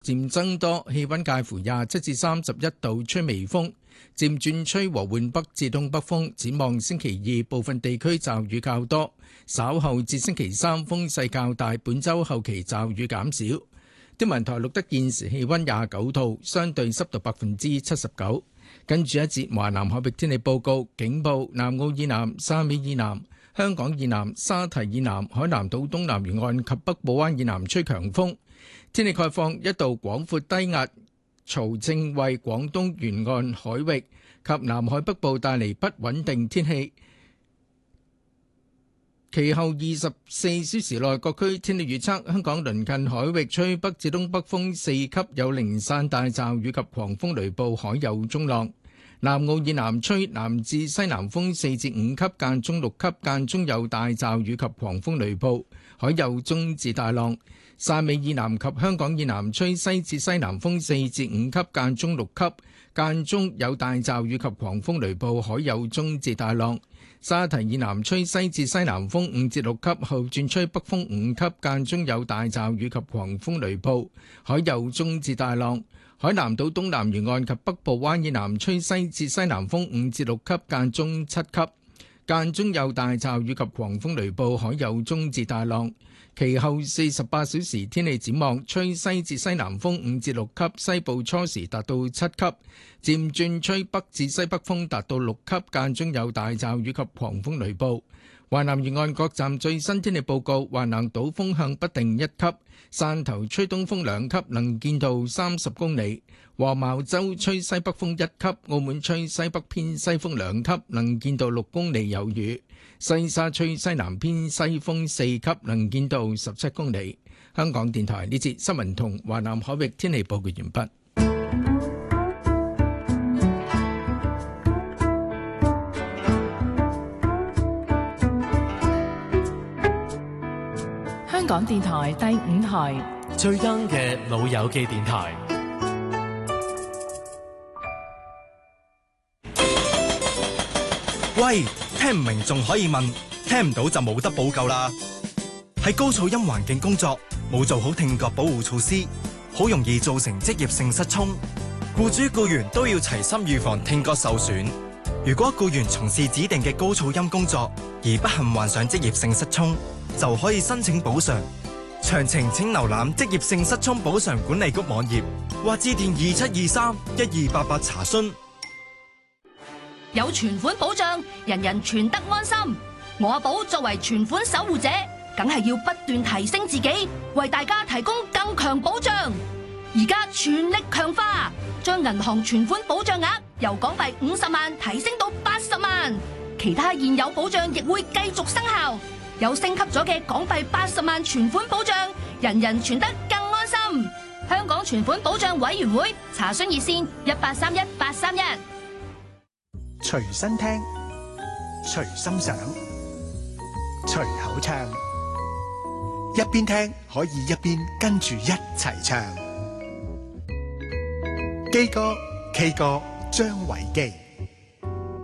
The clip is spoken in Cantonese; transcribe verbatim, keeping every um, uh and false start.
漸增多，氣溫介乎廿七至三十一度，吹微風，漸轉吹和緩北至東北風。展望星期二，部分地區驟雨較多，稍後至星期三風勢較大。本週後期驟雨減少。天文台錄得現時氣溫廿九度，相對濕度百分之七十九。跟住一節華南海域天氣報告，警報：南澳以南、汕尾以南、香港以南、沙堤以南、海南島東南沿岸及北部灣以南吹強風。天氣概況：一道廣闊低壓槽正為廣東沿岸海域及南海北部帶嚟不穩定天氣。其後二十四小時內各區天氣預測：香港鄰近海域吹北至東北風四級，有零散大驟雨及狂風雷暴，海有中浪。南澳以南吹南至西南風四至五級，間中六級，間中有大驟雨及狂風雷暴，海有中至大浪。汕尾以南及香港以南吹西至西南風四至五級，間中六級，間中有大驟雨及狂風雷暴，海有中至大浪。沙堤以南吹西至西南風五至六級，後轉吹北風五級，間中有大驟雨及狂風雷暴，海有中至大浪。海南島東南沿岸及北部灣以南吹西至西南風五至六級，間中七級，間中有大驟雨及狂風雷暴，海有中至大浪。其後四十八小時天氣展望：吹西至西南風五至六級，西部初時達到七級，漸轉吹北至西北風達到六級，間中有大驟雨及狂風雷暴。華南沿岸各站最新天氣報告：華南島風向不定一級，汕頭吹東風兩級，能見度三十公里；黃茅洲吹西北風一級，澳門吹西北偏西風兩級，能見度六公里有雨；西沙吹西南偏西風四級，能見度十七公里。香港電台呢節新聞同華南海域天氣報告完畢。 香港電台第五台最 young 嘅老友記電台。 喂，聽唔明仲可以問，聽唔到就冇得補救啦。喺高噪音環境工作，冇做好聽覺保護措施，好容易造成職業性失聰。僱主僱員都要齊心預防聽覺受損。如果僱員從事指定嘅高噪音工作，而不幸患上職業性失聰，就可以申請補償。詳情請瀏覽職業性失聰補償管理局網頁，或致電二七二三一二八八查詢。 有存款保障，人人存得安心。我阿寶作為存款守護者，梗係要不斷提升自己，為大家提供更強保障。而家全力強化，將銀行存款保障額由港幣五十萬提升到八十萬，其他現有保障亦會繼續生效。有升級咗嘅港幣八十萬存款保障，人人存得更安心。香港存款保障委員會查詢熱線一八三一八三一。 隨身聽，隨心想，隨口唱，一邊聽可以一邊跟住一齊唱。基哥 K 歌張維基。